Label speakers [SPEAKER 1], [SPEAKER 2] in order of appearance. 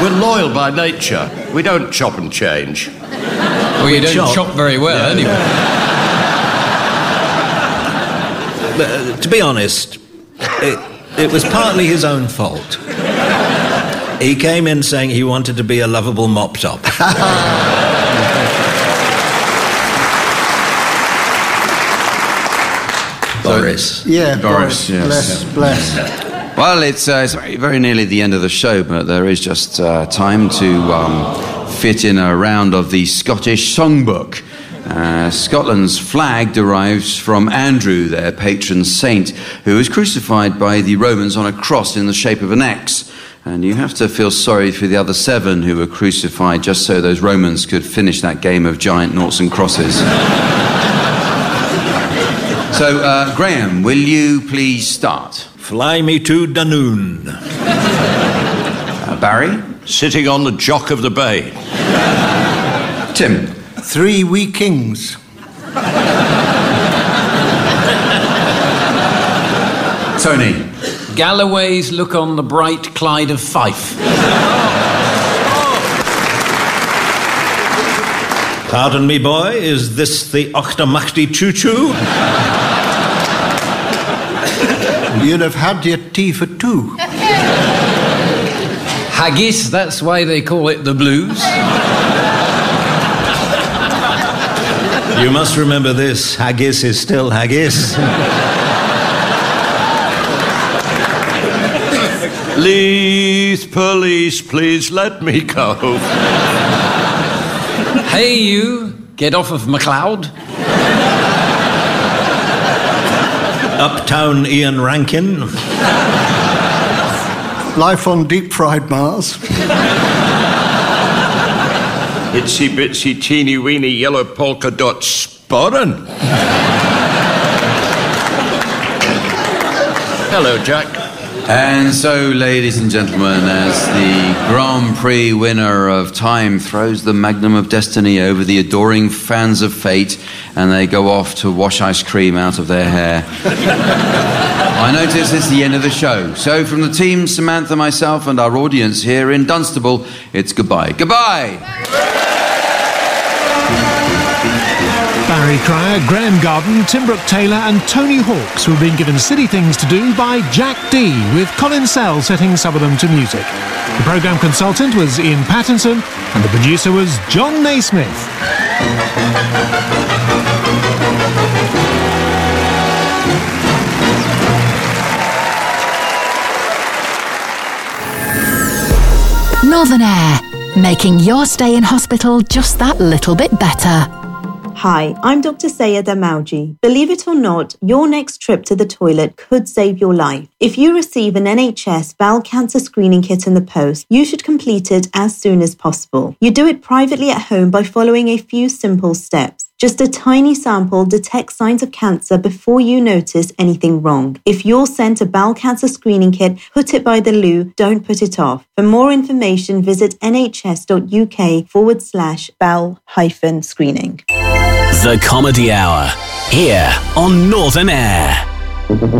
[SPEAKER 1] We're loyal by nature. We don't chop and change.
[SPEAKER 2] Well, you don't chop very well, anyway.
[SPEAKER 3] To be honest, it was partly his own fault. He came in saying he wanted to be a lovable mop top. Boris.
[SPEAKER 4] Yeah,
[SPEAKER 5] Boris, yes.
[SPEAKER 4] Bless.
[SPEAKER 5] Well, it's very nearly the end of the show, but there is just time to fit in a round of the Scottish Songbook. Scotland's flag derives from Andrew, their patron saint, who was crucified by the Romans on a cross in the shape of an X. And you have to feel sorry for the other 7 who were crucified just so those Romans could finish that game of giant noughts and crosses. So, Graham, will you please start?
[SPEAKER 3] Fly me to Dunoon.
[SPEAKER 5] Barry?
[SPEAKER 1] Sitting on the jock of the bay.
[SPEAKER 5] Tim?
[SPEAKER 4] 3 wee kings.
[SPEAKER 5] Tony?
[SPEAKER 2] Galloway's look on the bright Clyde of Fife.
[SPEAKER 3] Pardon me, boy, is this the Ochtermachty Choo-Choo?
[SPEAKER 4] You'd have had your tea for 2.
[SPEAKER 2] Haggis, that's why they call it the blues.
[SPEAKER 3] You must remember this. Haggis is still haggis.
[SPEAKER 1] Leith police, please let me go.
[SPEAKER 2] Hey, you, get off of MacLeod.
[SPEAKER 3] Uptown Ian Rankin.
[SPEAKER 4] Life on deep-fried Mars.
[SPEAKER 1] Itsy bitsy teeny weeny yellow polka dot sporran. Hello, Jack.
[SPEAKER 5] And so, ladies and gentlemen, as the Grand Prix winner of Time throws the Magnum of Destiny over the adoring fans of Fate, and they go off to wash ice cream out of their hair, I notice it's the end of the show. So from the team, Samantha, myself, and our audience here in Dunstable, it's goodbye. Goodbye!
[SPEAKER 6] Barry Cryer, Graham Garden, Tim Brooke Taylor and Tony Hawks were being given silly things to do by Jack D, with Colin Sell setting some of them to music. The programme consultant was Ian Pattinson and the producer was John Naismith.
[SPEAKER 7] Northern Air, making your stay in hospital just that little bit better.
[SPEAKER 8] Hi, I'm Dr. Sayeda Mauji. Believe it or not, your next trip to the toilet could save your life. If you receive an NHS bowel cancer screening kit in the post, you should complete it as soon as possible. You do it privately at home by following a few simple steps. Just a tiny sample detects signs of cancer before you notice anything wrong. If you're sent a bowel cancer screening kit, put it by the loo, don't put it off. For more information, visit nhs.uk/bowel-screening.
[SPEAKER 9] The Comedy Hour, here on Northern Air.